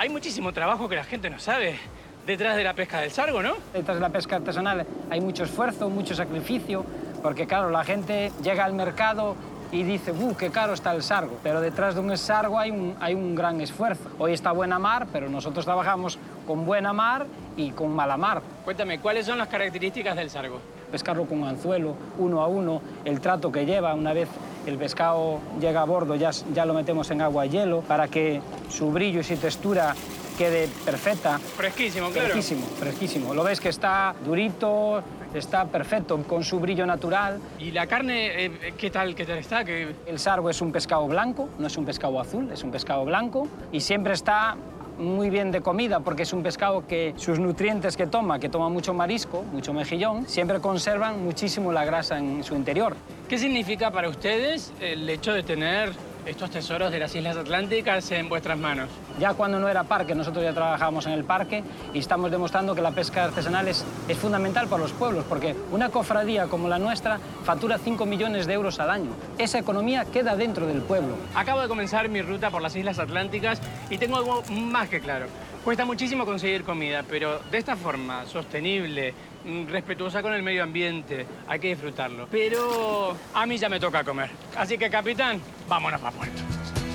hay muchísimo trabajo que la gente no sabe detrás de la pesca del sargo, ¿no? Detrás de la pesca artesanal hay mucho esfuerzo, mucho sacrificio, porque claro, la gente llega al mercado y dice, qué caro está el sargo, pero detrás de un sargo hay un gran esfuerzo. Hoy está buena mar, pero nosotros trabajamos con buena mar y con mala mar. Cuéntame, ¿cuáles son las características del sargo? Pescarlo con anzuelo, 1 a 1, el trato que lleva. Una vez el pescado llega a bordo, ya lo metemos en agua y hielo para que su brillo y su textura quede perfecta. Fresquísimo, claro. Fresquísimo, fresquísimo. Lo ves que está durito, está perfecto, con su brillo natural. ¿Y la carne, qué tal está? El sargo es un pescado blanco, no es un pescado azul, es un pescado blanco y siempre está muy bien de comida porque es un pescado que sus nutrientes que toma mucho marisco, mucho mejillón, siempre conservan muchísimo la grasa en su interior. ¿Qué significa para ustedes el hecho de tener estos tesoros de las Islas Atlánticas en vuestras manos? Ya cuando no era parque, nosotros ya trabajábamos en el parque y estamos demostrando que la pesca artesanal es fundamental para los pueblos, porque una cofradía como la nuestra factura 5 millones de euros al año. Esa economía queda dentro del pueblo. Acabo de comenzar mi ruta por las Islas Atlánticas y tengo algo más que claro. Cuesta muchísimo conseguir comida, pero de esta forma, sostenible, respetuosa con el medio ambiente, hay que disfrutarlo. Pero a mí ya me toca comer. Así que, capitán, vámonos para puerto.